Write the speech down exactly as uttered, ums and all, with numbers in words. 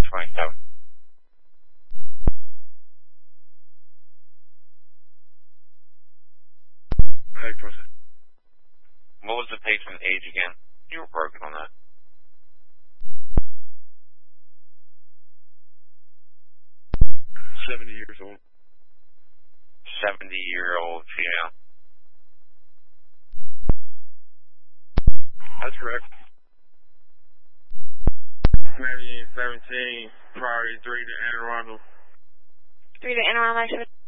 twenty-seven. Hey, person. What was the patient age again? You were broken on that. seventy years old. seventy-year-old female. That's correct. Meridian seventeen, priority three to Anne Arundel. three to Anne Arundel,